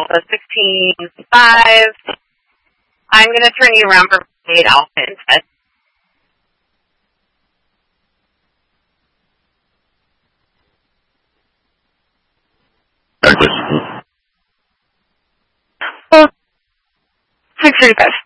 Alpha 16-5. I'm going to turn you around for 8 Alpha instead. Well, 635.